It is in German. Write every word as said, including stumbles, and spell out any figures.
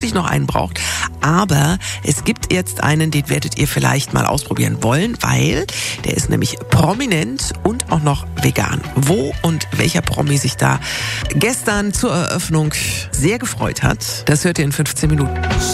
wirklich noch einen braucht. Aber es gibt jetzt einen, den werdet ihr vielleicht mal ausprobieren wollen, weil der ist nämlich prominent und auch noch vegan. Wo und welcher Promi sich da gestern zur Eröffnung sehr gefreut hat, das hört ihr in fünfzehn Minuten.